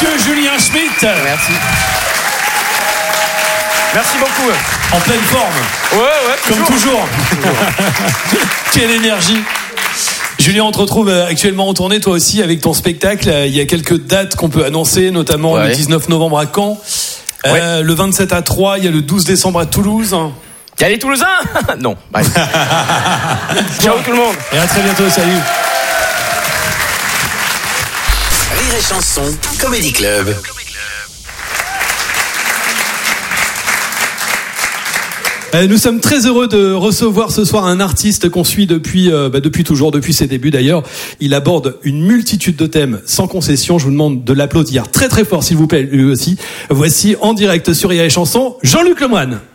Monsieur Julien Schmitt. Merci. Merci beaucoup. En pleine forme. Ouais, comme toujours. Quelle énergie. Julien, on te retrouve actuellement en tournée, toi aussi, avec ton spectacle. Il y a quelques dates qu'on peut annoncer, notamment le 19 novembre à Caen, le 27 à Troyes, il y a le 12 décembre à Toulouse. Il y a les Toulousains. Non. Ciao tout le monde. Et à très bientôt, salut. Rire et Chanson, Comedy Club. Nous sommes très heureux de recevoir ce soir un artiste qu'on suit depuis toujours, depuis ses débuts d'ailleurs. Il aborde une multitude de thèmes sans concession. Je vous demande de l'applaudir très très fort s'il vous plaît lui aussi. Voici en direct sur Rire et Chanson, Jean-Luc Lemoine.